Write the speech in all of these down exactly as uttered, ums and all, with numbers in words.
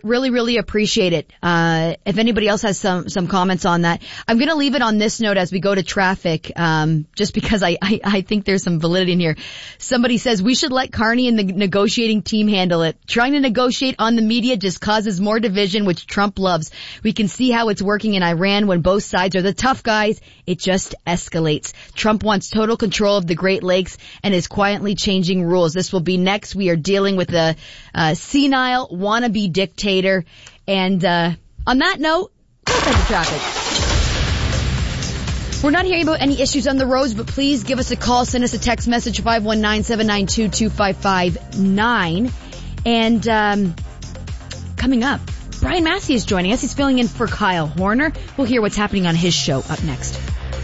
Really, really appreciate it. Uh, if anybody else has some, some comments on that, I'm going to leave it on this note as we go to traffic, um, just because I, I, I think there's some validity in here. Somebody says we should let Carney and the negotiating team handle it. Trying to negotiate on the media just causes more division, which Trump loves. We can see how it's working in Iran when both sides are the tough guys. It just escalates. Trump wants total control of the Great Lakes and is quietly changing rules. This will be next. We are dealing with a, a senile wannabe dictator. And uh on that note, let's head to traffic. We're not hearing about any issues on the roads, but please give us a call. Send us a text message, five one nine, seven nine two, two five five nine. And um coming up, Brian Massey is joining us. He's filling in for Kyle Horner. We'll hear what's happening on his show up next.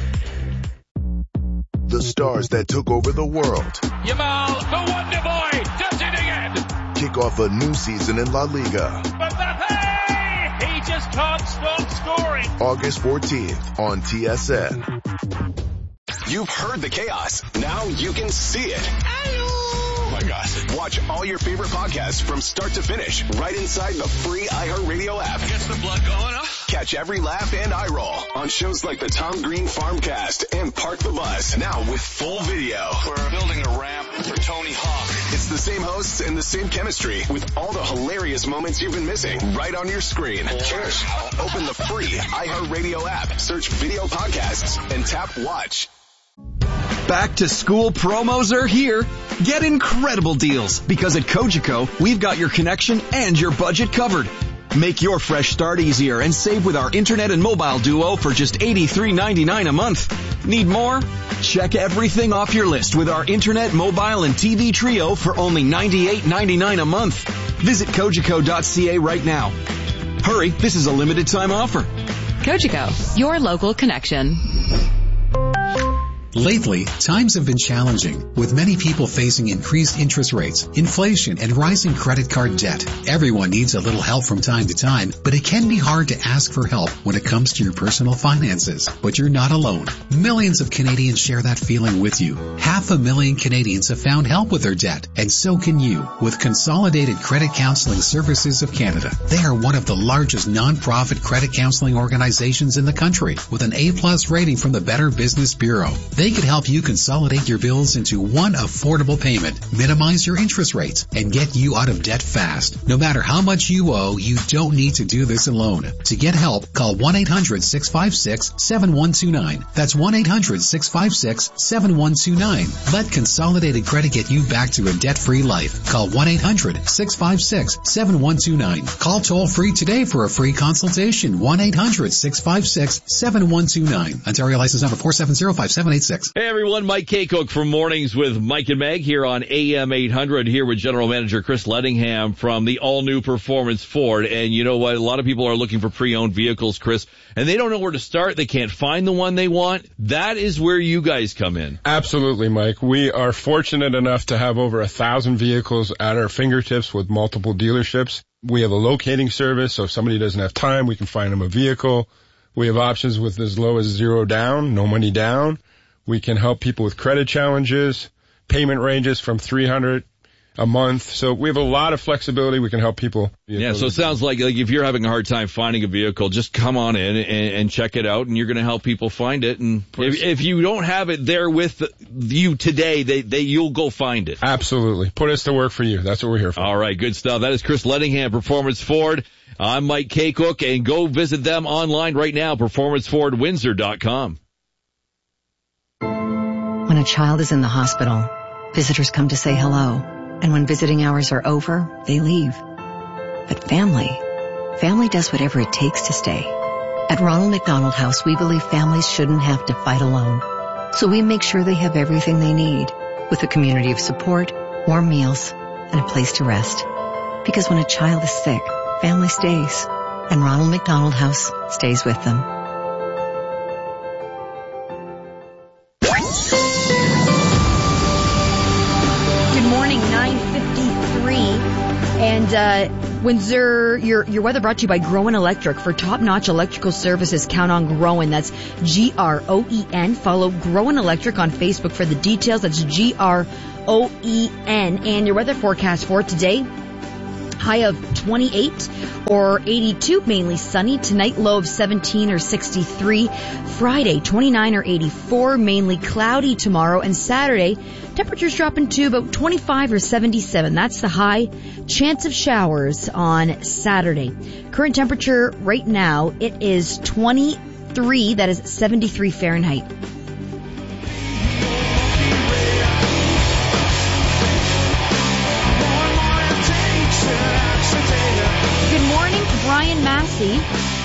The stars that took over the world. Yamal, the Wonder Boy, does it again. Kick off a new season in La Liga. Mbappe, he just can't stop scoring. August fourteenth on T S N. You've heard the chaos. Now you can see it. Oh my gosh. Watch all your favorite podcasts from start to finish right inside the free iHeartRadio app. Gets the blood going, huh? Catch every laugh and eye roll on shows like the Tom Green Farmcast and Park the Bus. Now with full video. We're building a ramp for Tony Hawk. It's the same hosts and the same chemistry with all the hilarious moments you've been missing right on your screen. Cheers. Open the free iHeartRadio app, search video podcasts, and tap watch. Back to school promos are here. Get incredible deals because at Cogeco, we've got your connection and your budget covered. Make your fresh start easier and save with our internet and mobile duo for just eighty-three ninety-nine a month. Need more? Check everything off your list with our internet, mobile, and T V trio for only ninety-eight ninety-nine a month. Visit Cogeco dot C A right now. Hurry, this is a limited time offer. Cogeco, your local connection. Lately, times have been challenging, with many people facing increased interest rates, inflation, and rising credit card debt. Everyone needs a little help from time to time, but it can be hard to ask for help when it comes to your personal finances. But you're not alone. Millions of Canadians share that feeling with you. Half a million Canadians have found help with their debt, and so can you, with Consolidated Credit Counseling Services of Canada. They are one of the largest non-profit credit counseling organizations in the country, with an A-plus rating from the Better Business Bureau. They can help you consolidate your bills into one affordable payment, minimize your interest rates, and get you out of debt fast. No matter how much you owe, you don't need to do this alone. To get help, call one eight hundred, six five six, seven one two nine. That's one eight hundred, six five six, seven one two nine. Let Consolidated Credit get you back to a debt-free life. Call one eight hundred, six five six, seven one two nine. Call toll-free today for a free consultation. one eight hundred, six five six, seven one two nine. Ontario license number four seven zero, five seven eight six. Hey everyone, Mike Kaycook from Mornings with Mike and Meg here on A M eight hundred, here with General Manager Chris Lettingham from the all-new Performance Ford. And you know what? A lot of people are looking for pre-owned vehicles, Chris, and they don't know where to start. They can't find the one they want. That is where you guys come in. Absolutely, Mike. We are fortunate enough to have over a thousand vehicles at our fingertips with multiple dealerships. We have a locating service, so if somebody doesn't have time, we can find them a vehicle. We have options with as low as zero down, no money down. We can help people with credit challenges, payment ranges from three hundred dollars a month. So we have a lot of flexibility. We can help people. Yeah, so it sounds like, like if you're having a hard time finding a vehicle, just come on in and, and check it out, and you're going to help people find it. And if, if you don't have it there with you today, they, they you'll go find it. Absolutely. Put us to work for you. That's what we're here for. All right, good stuff. That is Chris Lettingham, Performance Ford. I'm Mike Kaycook, and go visit them online right now, performance ford windsor dot com. When a child is in the hospital, visitors come to say hello. And when visiting hours are over, they leave. But family, family does whatever it takes to stay. At Ronald McDonald House, we believe families shouldn't have to fight alone. So we make sure they have everything they need, with a community of support, warm meals, and a place to rest. Because when a child is sick, family stays. And Ronald McDonald House stays with them. And uh Windsor, your your weather brought to you by Groen Electric. For top-notch electrical services, count on Groen. That's G R O E N. Follow Groen Electric on Facebook for the details. That's G R O E N. And your weather forecast for today, high of twenty-eight or eighty-two, mainly sunny. Tonight, low of seventeen or sixty-three. Friday, twenty-nine or eighty-four, mainly cloudy tomorrow. And Saturday, temperatures dropping to about twenty-five or seventy-seven. That's the high. Chance of showers on Saturday. Current temperature right now, it is twenty-three. That is seventy-three Fahrenheit. Good morning, Brian Massey.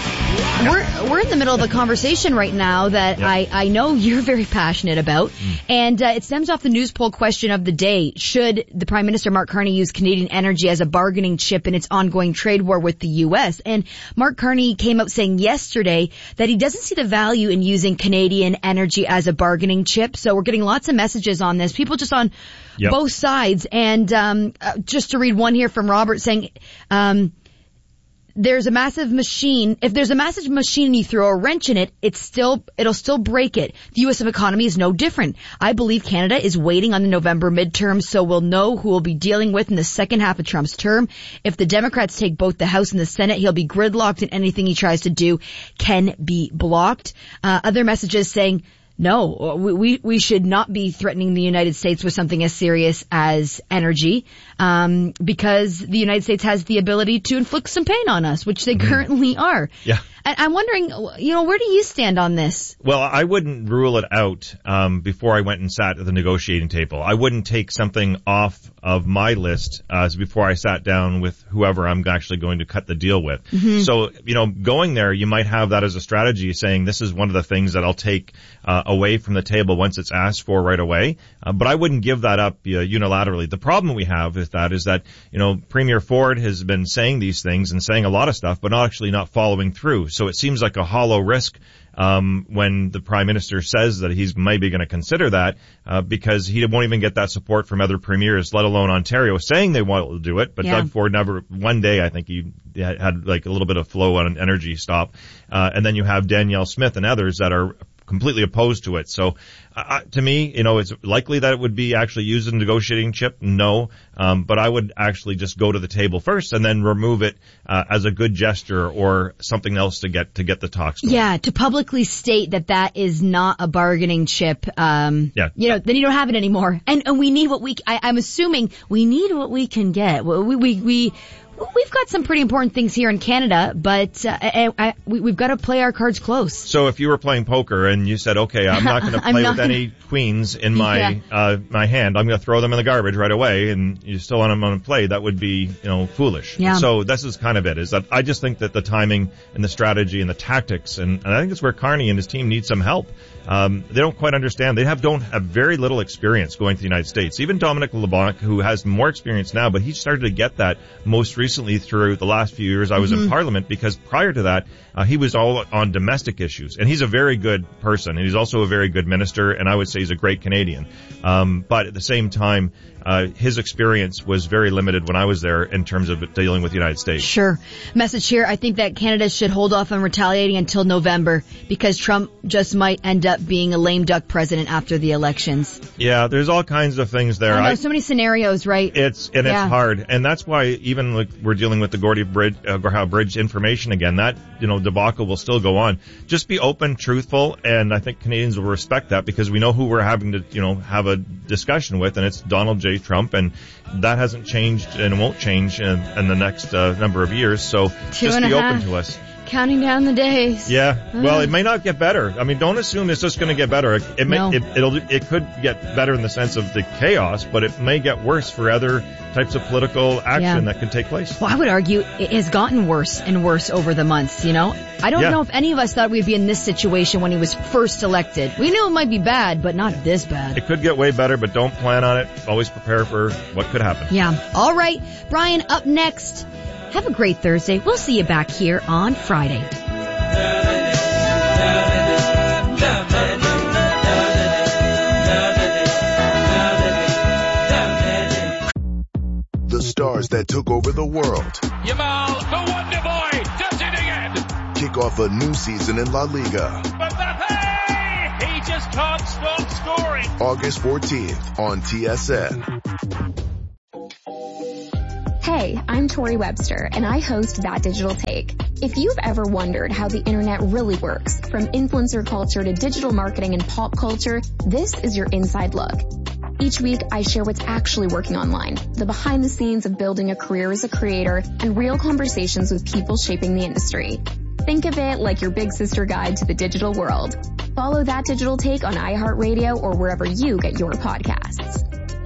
We're we're in the middle of a conversation right now that yep. I, I know you're very passionate about, mm. and uh, it stems off the news poll question of the day. Should the Prime Minister, Mark Carney, use Canadian energy as a bargaining chip in its ongoing trade war with the U S? And Mark Carney came out saying yesterday that he doesn't see the value in using Canadian energy as a bargaining chip. So we're getting lots of messages on this. People just on yep. both sides. And um, uh, just to read one here from Robert saying... Um, There's a massive machine. If there's a massive machine and you throw a wrench in it, it's still, it'll still break it. The U S economy is no different. I believe Canada is waiting on the November midterms, so we'll know who we'll be dealing with in the second half of Trump's term. If the Democrats take both the House and the Senate, he'll be gridlocked and anything he tries to do can be blocked. Uh, other messages saying, no, we, we should not be threatening the United States with something as serious as energy, um, because the United States has the ability to inflict some pain on us, which they mm-hmm. currently are. Yeah. And I'm wondering, you know, where do you stand on this? Well, I wouldn't rule it out, um, before I went and sat at the negotiating table. I wouldn't take something off of my list, uh, before I sat down with whoever I'm actually going to cut the deal with. Mm-hmm. So, you know, going there, you might have that as a strategy, saying this is one of the things that I'll take, uh, away from the table once it's asked for right away. Uh, but I wouldn't give that up uh, unilaterally. The problem we have with that is that, you know, Premier Ford has been saying these things and saying a lot of stuff, but not actually not following through. So it seems like a hollow risk um when the Prime Minister says that he's maybe going to consider that, uh because he won't even get that support from other premiers, let alone Ontario, saying they want to do it. But yeah. Doug Ford never, one day I think he had like a little bit of flow on an energy stop. Uh and then you have Danielle Smith and others that are completely opposed to it. So uh, to me, you know, it's likely that it would be actually used as a negotiating chip. No. Um, but I would actually just go to the table first and then remove it uh, as a good gesture or something else to get to get the talks going. Yeah, to publicly state that that is not a bargaining chip. Um, yeah. You know, then you don't have it anymore. And, and we need what we, I, I'm assuming we need what we can get. We, we, we, We've got some pretty important things here in Canada, but uh, I, I, we, we've got to play our cards close. So if you were playing poker and you said, okay, I'm not going to play with any queens in my yeah. uh, my hand, I'm going to throw them in the garbage right away, and you still want them to play, that would be, you know, foolish. Yeah. So this is kind of it, is that I just think that the timing and the strategy and the tactics, and, and I think it's where Carney and his team need some help. Um, they don't quite understand. They have don't have very little experience going to the United States. Even Dominic LeBlanc, who has more experience now, but he started to get that most recently through the last few years I was mm-hmm. in Parliament, because prior to that, uh, he was all on domestic issues. And he's a very good person, and he's also a very good minister, and I would say he's a great Canadian. Um, but at the same time, Uh, his experience was very limited when I was there in terms of dealing with the United States. Sure. Message here, I think that Canada should hold off on retaliating until November, because Trump just might end up being a lame duck president after the elections. Yeah, there's all kinds of things there. I know, I, so many scenarios, right? It's, and yeah. it's hard. And that's why even like we're dealing with the Gordie Bridge, uh, Howe Bridge information again, that, you know, debacle will still go on. Just be open, truthful, and I think Canadians will respect that, because we know who we're having to, you know, have a discussion with, and it's Donald J. Trump, and that hasn't changed and won't change in, in the next uh, number of years. So Two just be open half. to us. Counting down the days. Yeah. Well, it may not get better. I mean, don't assume it's just going to get better. It, it may, no. it, it'll, it could get better in the sense of the chaos, but it may get worse for other types of political action yeah. that could take place. Well, I would argue it has gotten worse and worse over the months, you know? I don't yeah. know if any of us thought we'd be in this situation when he was first elected. We knew it might be bad, but not this bad. It could get way better, but don't plan on it. Always prepare for what could happen. Yeah. All right. Brian, up next. Have a great Thursday. We'll see you back here on Friday. The stars that took over the world. Yamal, the Wonder Boy, does it again. Kick off a new season in La Liga. Mbappe, he just can't stop scoring. August fourteenth on T S N. Hey, I'm Tori Webster, and I host That Digital Take. If you've ever wondered how the internet really works, from influencer culture to digital marketing and pop culture, this is your inside look. Each week, I share what's actually working online, the behind the scenes of building a career as a creator, and real conversations with people shaping the industry. Think of it like your big sister guide to the digital world. Follow That Digital Take on iHeartRadio or wherever you get your podcasts.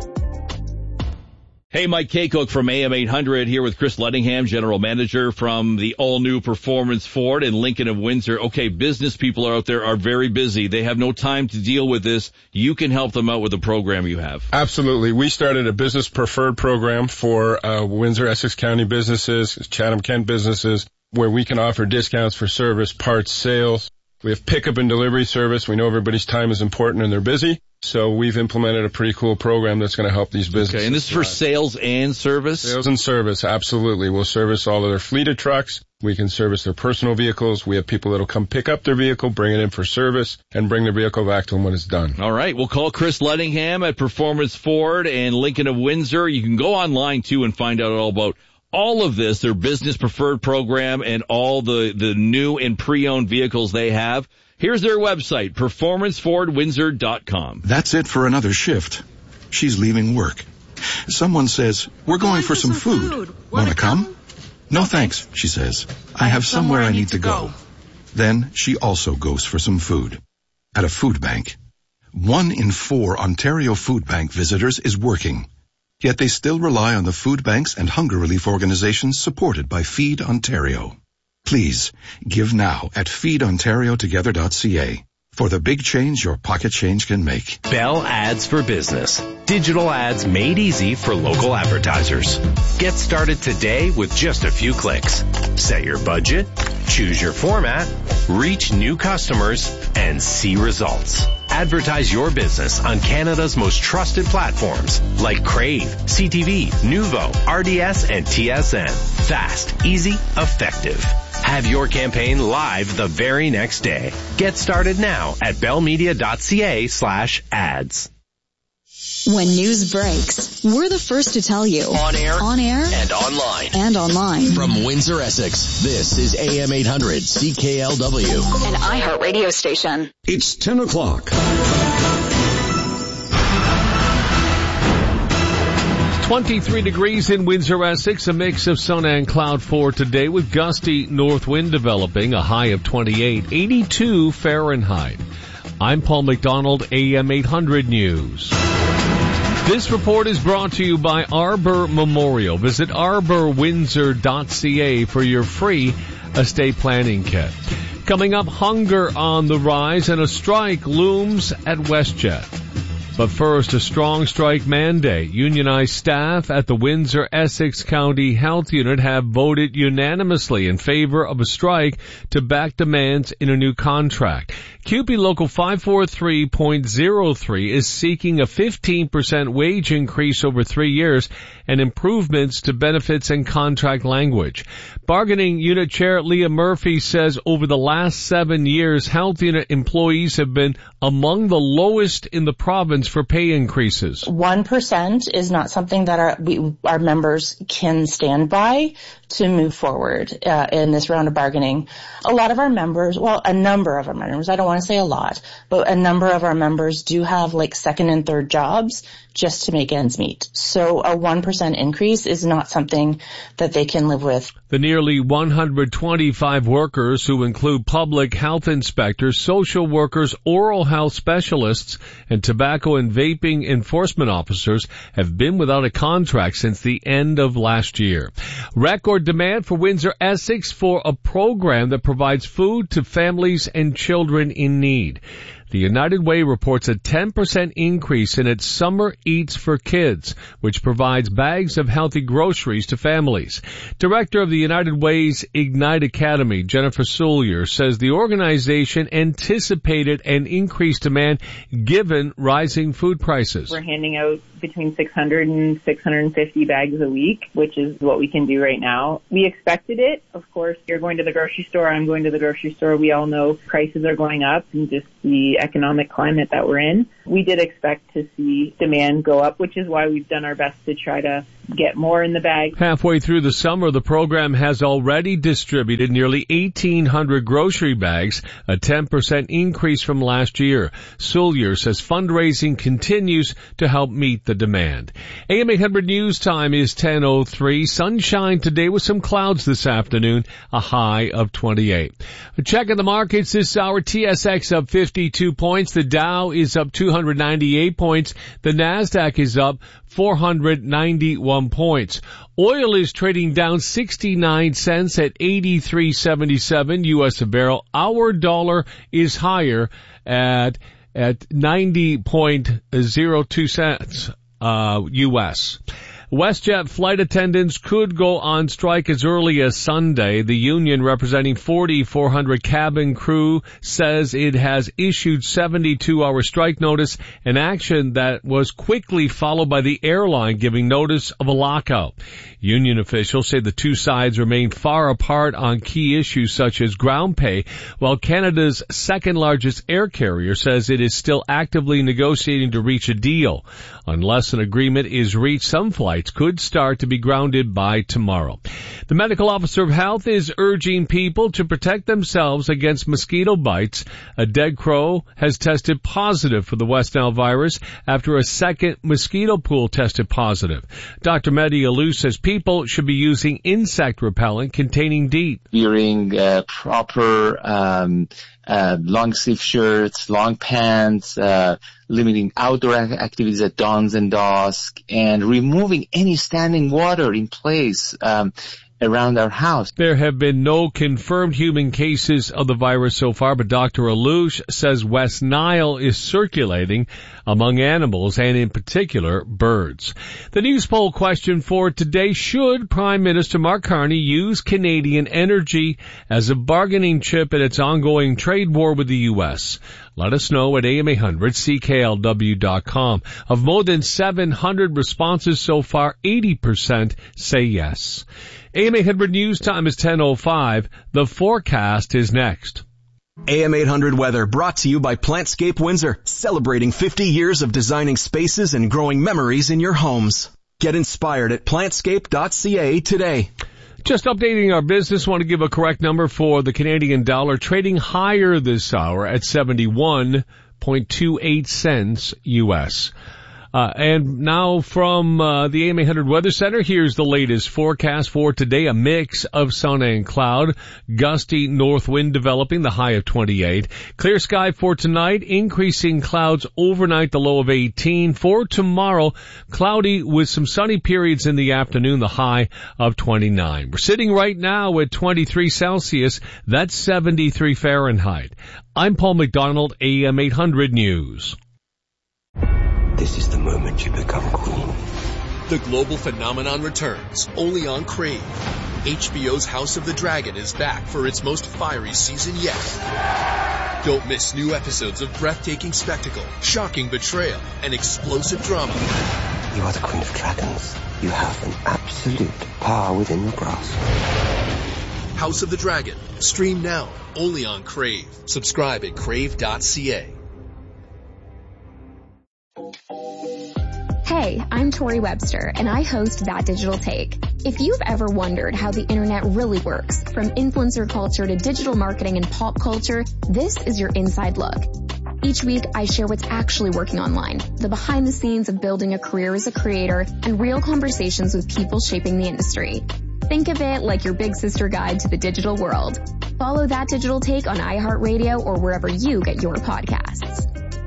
Hey, Mike Kaycook from A M eight hundred here with Chris Lettingham, General Manager from the all-new Performance Ford in Lincoln of Windsor. Okay, business people out there are very busy. They have no time to deal with this. You can help them out with the program you have. Absolutely. We started a business preferred program for uh, Windsor, Essex County businesses, Chatham-Kent businesses, where we can offer discounts for service, parts, sales. We have pickup and delivery service. We know everybody's time is important and they're busy. So we've implemented a pretty cool program that's going to help these businesses. Okay, and this is for sales and service? Sales and service, absolutely. We'll service all of their fleet of trucks. We can service their personal vehicles. We have people that will come pick up their vehicle, bring it in for service, and bring their vehicle back to them when it's done. All right, we'll call Chris Lettingham at Performance Ford and Lincoln of Windsor. You can go online, too, and find out all about all of this, their business preferred program, and all the, the new and pre-owned vehicles they have. Here's their website, performance ford windsor dot com. That's it for another shift. She's leaving work. Someone says, we're going for some food. Want to come? No thanks, she says. I have somewhere I need to go. Then she also goes for some food. At a food bank. One in four Ontario Food Bank visitors is working. Yet they still rely on the food banks and hunger relief organizations supported by Feed Ontario. Please, give now at feed ontario together dot c a for the big change your pocket change can make. Bell Ads for Business. Digital ads made easy for local advertisers. Get started today with just a few clicks. Set your budget, choose your format, reach new customers, and see results. Advertise your business on Canada's most trusted platforms like Crave, C T V, Nuvo, R D S, and T S N. Fast, easy, effective. Have your campaign live the very next day. Get started now at bellmedia dot c a slash ads. When news breaks, we're the first to tell you. On air, on air, and online. And online. From Windsor, Essex, this is A M eight hundred C K L W. An iHeart radio station. It's ten o'clock. twenty-three degrees in Windsor, Essex, a mix of sun and cloud for today with gusty north wind developing, a high of twenty-eight, eighty-two Fahrenheit. I'm Paul McDonald, A M eight hundred News. This report is brought to you by Arbor Memorial. Visit arbor windsor dot c a for your free estate planning kit. Coming up, hunger on the rise and a strike looms at WestJet. But first, a strong strike mandate. Unionized staff at the Windsor Essex County Health Unit have voted unanimously in favor of a strike to back demands in a new contract. C U P E Local five forty-three point oh three is seeking a fifteen percent wage increase over three years and improvements to benefits and contract language. Bargaining Unit Chair Leah Murphy says over the last seven years, health unit employees have been among the lowest in the province for pay increases. One percent is not something that our we, our members can stand by to move forward uh, in this round of bargaining. A lot of our members, well, a number of our members, I don't want to say a lot, but a number of our members do have like second and third jobs just to make ends meet. So a one percent increase is not something that they can live with. The nearly one hundred twenty-five workers, who include public health inspectors, social workers, oral health specialists, and tobacco and vaping enforcement officers, have been without a contract since the end of last year. Record demand for Windsor Essex for a program that provides food to families and children in need. The United Way reports a ten percent increase in its Summer Eats for Kids, which provides bags of healthy groceries to families. Director of the United Way's Ignite Academy, Jennifer Soulier, says the organization anticipated an increased demand given rising food prices. We're handing out between six hundred and six hundred fifty bags a week, which is what we can do right now. We expected it. Of course, you're going to the grocery store, I'm going to the grocery store. We all know prices are going up and just the economic climate that we're in. we did expect to see demand go up, which is why we've done our best to try to get more in the bag. Halfway through the summer, the program has already distributed nearly eighteen hundred grocery bags, a ten percent increase from last year. Sullier says fundraising continues to help meet the demand. A M eight hundred News Time is ten oh three. Sunshine today with some clouds this afternoon, a high of twenty-eight. A check in the markets this hour. T S X up fifty-two points. The Dow is up two hundred ninety-eight points. The Nasdaq is up four hundred ninety-one points. Oil is trading down sixty-nine cents at eighty-three seventy-seven U S a barrel. Our dollar is higher at at ninety point zero two cents uh U S. WestJet flight attendants could go on strike as early as Sunday. The union representing forty-four hundred cabin crew says it has issued seventy-two hour strike notice, an action that was quickly followed by the airline giving notice of a lockout. Union officials say the two sides remain far apart on key issues such as ground pay, while Canada's second largest air carrier says it is still actively negotiating to reach a deal. Unless an agreement is reached, some flights could start to be grounded by tomorrow. The medical officer of health is urging people to protect themselves against mosquito bites. A dead crow has tested positive for the West Nile virus after a second mosquito pool tested positive. Doctor Mehdi Alou says people should be using insect repellent containing DEET. Wearing uh, proper um, uh, long sleeve shirts, long pants, uh, limiting outdoor activities at dawns and dusk, and removing any standing water in place um, around our house. There have been no confirmed human cases of the virus so far, but Doctor Alouche says West Nile is circulating among animals and in particular birds. The news poll question for today: should Prime Minister Mark Carney use Canadian energy as a bargaining chip in its ongoing trade war with the U S? Let us know at A M eight hundred C K L W dot com. Of more than seven hundred responses so far, eighty percent say yes. A M eight hundred News Time is ten oh five. The forecast is next. A M eight hundred weather brought to you by Plantscape Windsor, celebrating fifty years of designing spaces and growing memories in your homes. Get inspired at plantscape dot c a today. Just updating our business, want to give a correct number for the Canadian dollar, trading higher this hour at seventy-one point two eight cents U S. Uh, and now from uh, the A M eight hundred Weather Center, here's the latest forecast for today. A mix of sun and cloud, gusty north wind developing, the high of twenty-eight. Clear sky for tonight, increasing clouds overnight, the low of eighteen. For tomorrow, cloudy with some sunny periods in the afternoon, the high of twenty-nine. We're sitting right now at twenty-three Celsius, that's seventy-three Fahrenheit. I'm Paul McDonald, A M eight hundred News. This is the moment you become queen. The global phenomenon returns, only on Crave. H B O's House of the Dragon is back for its most fiery season yet. Don't miss new episodes of breathtaking spectacle, shocking betrayal, and explosive drama. You are the Queen of Dragons. You have an absolute power within your grasp. House of the Dragon. Stream now, only on Crave. Subscribe at crave dot c a. Hey, I'm Tori Webster, and I host That Digital Take. If you've ever wondered how the internet really works, from influencer culture to digital marketing and pop culture, this is your inside look. Each week, I share what's actually working online, the behind the scenes of building a career as a creator, and real conversations with people shaping the industry. Think of it like your big sister guide to the digital world. Follow That Digital Take on iHeartRadio or wherever you get your podcasts.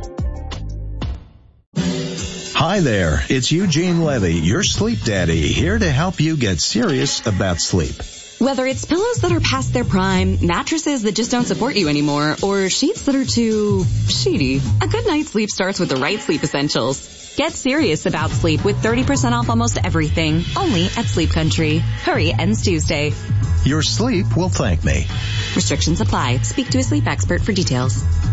Hi there, it's Eugene Levy, your sleep daddy, here to help you get serious about sleep. Whether it's pillows that are past their prime, mattresses that just don't support you anymore, or sheets that are too sheety, a good night's sleep starts with the right sleep essentials. Get serious about sleep with thirty percent off almost everything, only at Sleep Country. Hurry, ends Tuesday. Your sleep will thank me. Restrictions apply. Speak to a sleep expert for details.